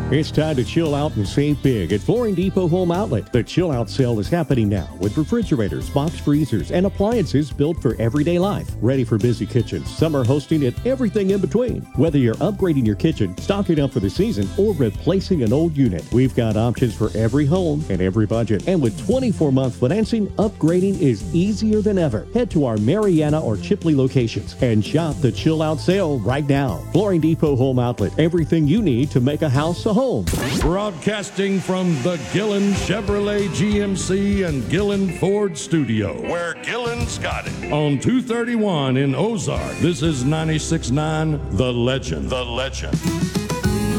It's time to chill out and save big at Flooring Depot Home Outlet. The chill out sale is happening now with refrigerators, box freezers, and appliances built for everyday life. Ready for busy kitchens, summer hosting, and everything in between. Whether you're upgrading your kitchen, stocking up for the season, or replacing an old unit, we've got options for every home and every budget. And with 24-month financing, upgrading is easier than ever. Head to our Mariana or Chipley locations and shop the chill out sale right now. Flooring Depot Home Outlet. Everything you need to make a house a home. Broadcasting from the Gillen Chevrolet GMC and Gillen Ford studio, where Gillen's got it. On 231 in Ozark, this is 96.9 The Legend. The Legend.